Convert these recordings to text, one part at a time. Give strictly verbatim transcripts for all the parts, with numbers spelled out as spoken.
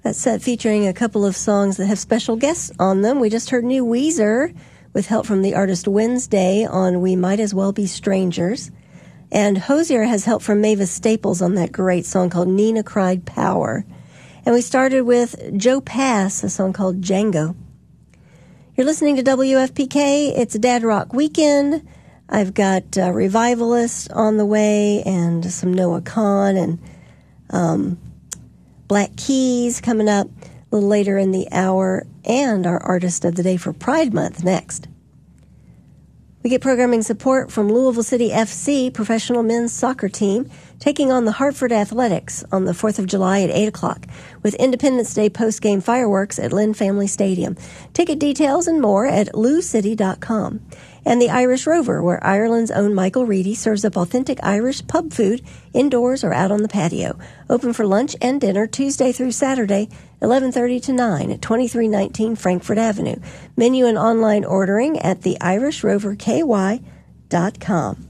That set featuring a couple of songs that have special guests on them. We just heard new Weezer with help from the artist Wednesday on We Might As Well Be Strangers. And Hozier has help from Mavis Staples on that great song called Nina Cried Power. And we started with Joe Pass, a song called Django. You're listening to W F P K. It's a Dad Rock Weekend. I've got uh, Revivalist on the way and some Noah Kahan and um, Black Keys coming up a little later in the hour, and our Artist of the Day for Pride Month next. We get programming support from Louisville City F C, professional men's soccer team, taking on the Hartford Athletics on the fourth of July at eight o'clock with Independence Day post-game fireworks at Lynn Family Stadium. Ticket details and more at lou city dot com. And the Irish Rover, where Ireland's own Michael Reedy serves up authentic Irish pub food indoors or out on the patio. Open for lunch and dinner Tuesday through Saturday, eleven thirty to nine at twenty-three nineteen Frankfort Avenue. Menu and online ordering at the irish rover k y dot com.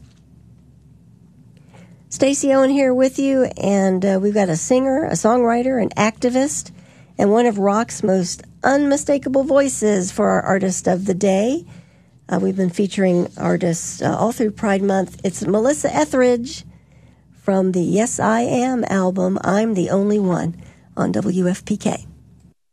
Stacey Owen here with you, and uh, we've got a singer, a songwriter, an activist, and one of rock's most unmistakable voices for our Artist of the Day. Uh, we've been featuring artists uh, all through Pride Month. It's Melissa Etheridge from the Yes I Am album, I'm the Only One, on W F P K.